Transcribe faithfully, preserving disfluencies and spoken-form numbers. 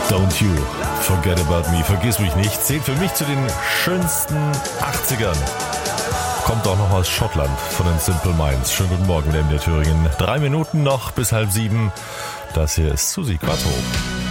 Don't you forget about me, vergiss mich nicht, zählt für mich zu den schönsten achtzigern. Kommt auch noch aus Schottland von den Simple Minds. Schönen guten Morgen, M D R Thüringen. Drei Minuten noch bis halb sieben. Das hier ist Susi Quattro.